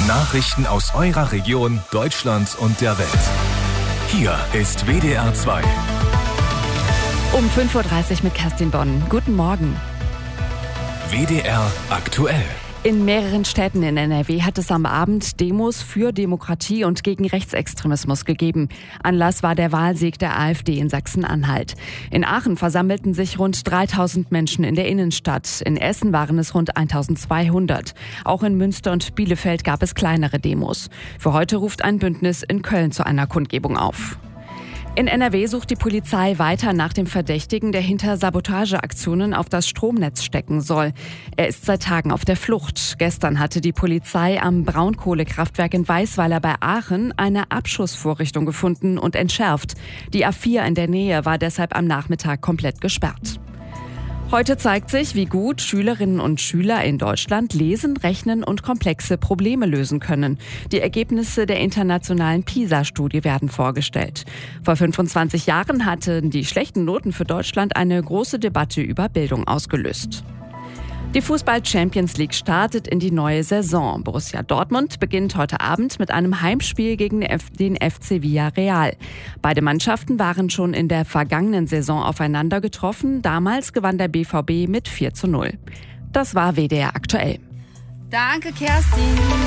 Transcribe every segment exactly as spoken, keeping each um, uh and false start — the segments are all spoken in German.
Nachrichten aus eurer Region, Deutschland und der Welt. Hier ist W D R zwei. Um fünf Uhr dreißig mit Kerstin Bonn. Guten Morgen. W D R aktuell. In mehreren Städten in N R W hat es am Abend Demos für Demokratie und gegen Rechtsextremismus gegeben. Anlass war der Wahlsieg der AfD in Sachsen-Anhalt. In Aachen versammelten sich rund dreitausend Menschen in der Innenstadt. In Essen waren es rund eintausendzweihundert. Auch in Münster und Bielefeld gab es kleinere Demos. Für heute ruft ein Bündnis in Köln zu einer Kundgebung auf. In N R W sucht die Polizei weiter nach dem Verdächtigen, der hinter Sabotageaktionen auf das Stromnetz stecken soll. Er ist seit Tagen auf der Flucht. Gestern hatte die Polizei am Braunkohlekraftwerk in Weisweiler bei Aachen eine Abschussvorrichtung gefunden und entschärft. Die A vier in der Nähe war deshalb am Nachmittag komplett gesperrt. Heute zeigt sich, wie gut Schülerinnen und Schüler in Deutschland lesen, rechnen und komplexe Probleme lösen können. Die Ergebnisse der internationalen PISA-Studie werden vorgestellt. Vor fünfundzwanzig Jahren hatten die schlechten Noten für Deutschland eine große Debatte über Bildung ausgelöst. Die Fußball-Champions League startet in die neue Saison. Borussia Dortmund beginnt heute Abend mit einem Heimspiel gegen den F C Villarreal. Beide Mannschaften waren schon in der vergangenen Saison aufeinander getroffen. Damals gewann der B V B mit vier zu null. Das war W D R aktuell. Danke, Kerstin.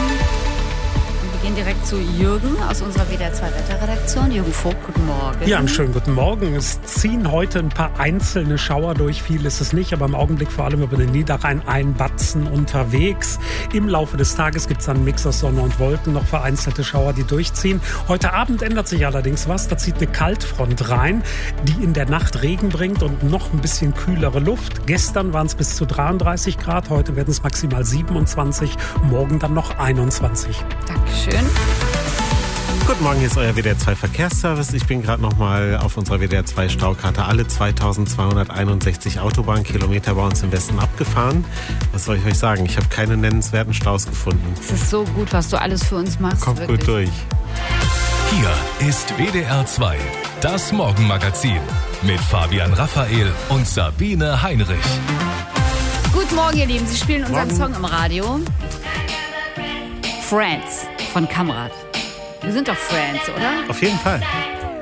Wir gehen direkt zu Jürgen aus unserer W D R zwei Wetterredaktion. Jürgen Vogt, guten Morgen. Ja, einen schönen guten Morgen. Es ziehen heute ein paar einzelne Schauer durch. Viel ist es nicht, aber im Augenblick vor allem über den Niederrhein ein Batzen unterwegs. Im Laufe des Tages gibt es dann einen Mix aus Sonne und Wolken, noch vereinzelte Schauer, die durchziehen. Heute Abend ändert sich allerdings was. Da zieht eine Kaltfront rein, die in der Nacht Regen bringt und noch ein bisschen kühlere Luft. Gestern waren es bis zu dreiunddreißig Grad, heute werden es maximal siebenundzwanzig, morgen dann noch einundzwanzig. Dankeschön. Guten Morgen, hier ist euer W D R zwei Verkehrsservice. Ich bin gerade noch mal auf unserer W D R zwei Staukarte alle zweitausendzweihunderteinundsechzig Autobahnkilometer bei uns im Westen abgefahren. Was soll ich euch sagen? Ich habe keine nennenswerten Staus gefunden. Es ist so gut, was du alles für uns machst. Kommt wirklich. gut durch. Hier ist W D R zwei, das Morgenmagazin mit Fabian Raphael und Sabine Heinrich. Guten Morgen, ihr Lieben. Sie spielen unseren Morgen. Song im Radio. Friends von Kamrat. Wir sind doch Friends, oder? Auf jeden Fall.